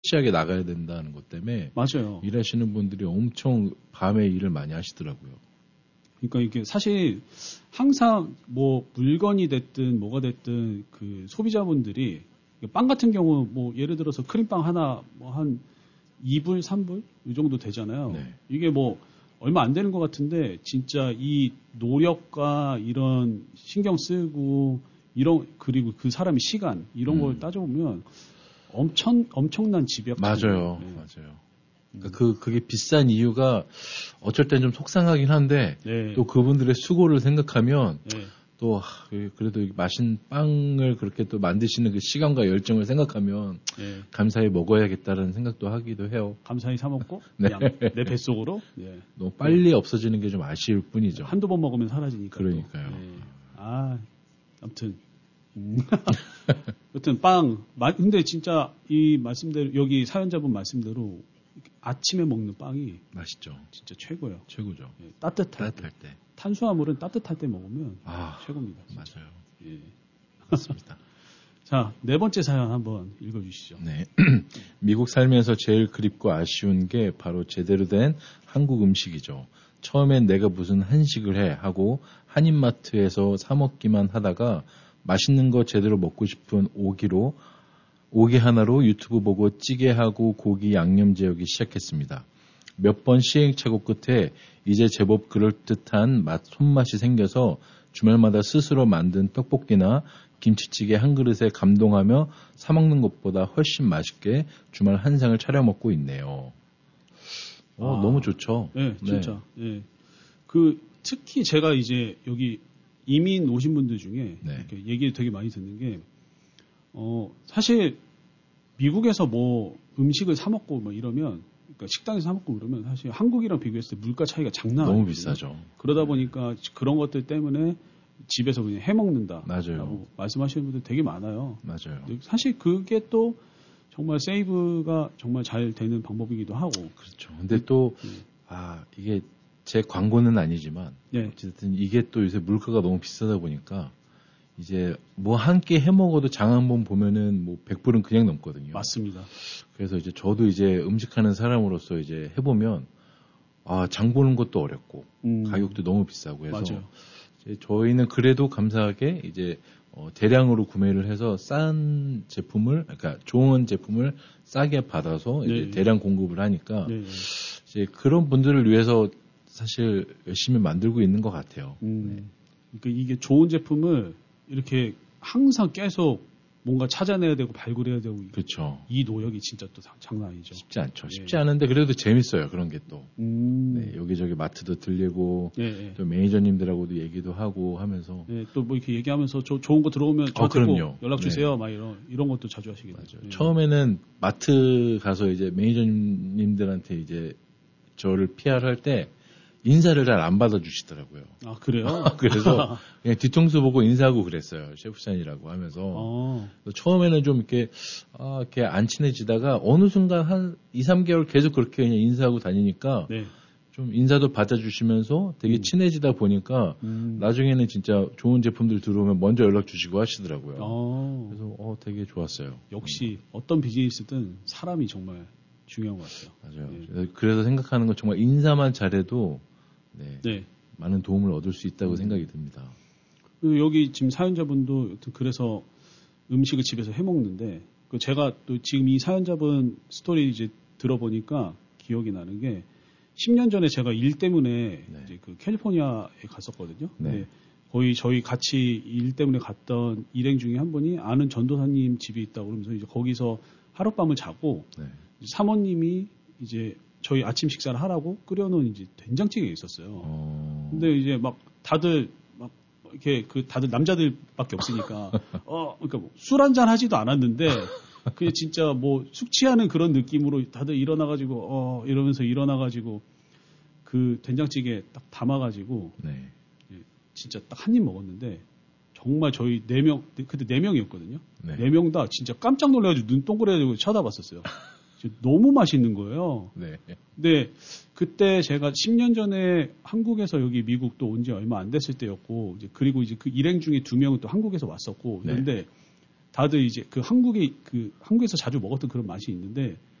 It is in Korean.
시하게 나가야 된다는 것 때문에 맞아요. 일하시는 분들이 엄청 밤에 일을 많이 하시더라고요. 그러니까 이게 사실 항상 뭐 물건이 됐든 뭐가 됐든 그 소비자분들이 빵 같은 경우 뭐 예를 들어서 크림빵 하나 뭐 한 2불, 3불 이 정도 되잖아요. 네. 이게 뭐 얼마 안 되는 것 같은데 진짜 이 노력과 이런 신경 쓰고 이런 그리고 그 사람의 시간 이런 걸 따져보면 엄청난 집약. 맞아요. 네. 맞아요. 그러니까 그게 비싼 이유가 어쩔 땐 좀 속상하긴 한데 네. 또 그분들의 수고를 생각하면 네. 또 그래도 맛있는 빵을 그렇게 또 만드시는 그 시간과 열정을 생각하면 네. 감사히 먹어야겠다는 생각도 하기도 해요. 감사히 사 먹고 네. 그냥 내 뱃속으로. 네. 너무 빨리 없어지는 게 좀 아쉬울 뿐이죠. 한두 번 먹으면 사라지니까. 그러니까요. 네. 아무튼 여튼 빵. 근데 진짜 이 말씀대로 여기 사연자분 말씀대로 아침에 먹는 빵이 맛있죠. 진짜 최고예요. 최고죠. 네, 따뜻할 때. 탄수화물은 따뜻할 때 먹으면 최고입니다. 진짜. 맞아요. 예. 맞습니다. 자, 네 번째 사연 한번 읽어주시죠. 네. 미국 살면서 제일 그립고 아쉬운 게 바로 제대로 된 한국 음식이죠. 처음엔 내가 무슨 한식을 해 하고 한인마트에서 사 먹기만 하다가 맛있는 거 제대로 먹고 싶은 오기 하나로 유튜브 보고 찌개하고 고기 양념 재우기 시작했습니다. 몇 번 시행착오 끝에 이제 제법 그럴듯한 손맛이 생겨서 주말마다 스스로 만든 떡볶이나 김치찌개 한 그릇에 감동하며 사 먹는 것보다 훨씬 맛있게 주말 한 상을 차려 먹고 있네요. 너무 좋죠. 네, 진짜. 네. 그 특히 제가 이제 여기 이민 오신 분들 중에 이렇게 얘기 되게 많이 듣는 게 사실 미국에서 뭐 음식을 사 먹고 뭐 이러면 그러니까 식당에서 사 먹고 그러면 사실 한국이랑 비교했을 때 물가 차이가 장난 아니에요. 너무 비싸죠. 그러다 보니까 그런 것들 때문에 집에서 그냥 해 먹는다. 맞아요. 말씀하시는 분들 되게 많아요. 맞아요. 사실 그게 또 정말 세이브가 정말 잘 되는 방법이기도 하고. 그렇죠. 근데 또 이게 제 광고는 아니지만 어쨌든 이게 또 요새 물가가 너무 비싸다 보니까 이제 뭐 한 끼 해 먹어도 장 한 번 보면은 뭐 100불은 그냥 넘거든요. 맞습니다. 그래서 이제 저도 이제 음식하는 사람으로서 이제 해보면 장 보는 것도 어렵고 가격도 너무 비싸고 해서 맞아요. 이제 저희는 그래도 감사하게 이제 대량으로 구매를 해서 싼 제품을 그러니까 좋은 제품을 싸게 받아서 이제 대량 공급을 하니까 이제 그런 분들을 위해서 사실 열심히 만들고 있는 것 같아요. 그러니까 이게 좋은 제품을 이렇게 항상 계속 뭔가 찾아내야 되고 발굴해야 되고. 그렇죠. 이 노력이 진짜 또 장난 아니죠. 쉽지 않죠. 쉽지 않은데 그래도 재밌어요. 그런 게 또. 네, 여기저기 마트도 들리고 또 매니저님들하고도 얘기도 하고 하면서. 네, 또 뭐 이렇게 얘기하면서 좋은 거 들어오면 저한테 꼭 연락 주세요. 막 이런 것도 자주 하시겠죠. 처음에는 마트 가서 이제 매니저님들한테 이제 저를 PR할 때 인사를 잘 안 받아주시더라고요. 아, 그래요? 그래서 그냥 뒤통수 보고 인사하고 그랬어요. 셰프찬이라고 하면서. 처음에는 좀 이렇게 안 친해지다가 어느 순간 한 2, 3개월 계속 그렇게 그냥 인사하고 다니니까 좀 인사도 받아주시면서 되게 친해지다 보니까 나중에는 진짜 좋은 제품들 들어오면 먼저 연락 주시고 하시더라고요. 그래서 되게 좋았어요. 역시 어떤 비즈니스든 사람이 정말 중요한 것 같아요. 맞아요. 그래서 생각하는 건 정말 인사만 잘해도 많은 도움을 얻을 수 있다고 생각이 듭니다. 여기 지금 사연자분도 그래서 음식을 집에서 해 먹는데 제가 또 지금 이 사연자분 스토리 이제 들어보니까 기억이 나는 게 10년 전에 제가 일 때문에 이제 그 캘리포니아에 갔었거든요. 거의 저희 같이 일 때문에 갔던 일행 중에 한 분이 아는 전도사님 집이 있다고 그러면서 이제 거기서 하룻밤을 자고 사모님이 이제 저희 아침 식사를 하라고 끓여놓은 이제 된장찌개가 있었어요. 근데 이제 막 다들 막 이렇게 다들 남자들밖에 없으니까 그러니까 뭐 술 한잔 하지도 않았는데 그게 진짜 뭐 숙취하는 그런 느낌으로 다들 일어나가지고 이러면서 일어나가지고 그 된장찌개 딱 담아가지고 진짜 딱 한 입 먹었는데 정말 저희 4명 그때 4명이었거든요. 4명 다 진짜 깜짝 놀라가지고 눈 동그래가지고 쳐다봤었어요. 너무 맛있는 거예요. 근데 그때 제가 10년 전에 한국에서 여기 미국 또 온 지 얼마 안 됐을 때였고, 그리고 이제 그 일행 중에 2명은 또 한국에서 왔었고, 그런데 다들 이제 그 한국에서 자주 먹었던 그런 맛이 있는데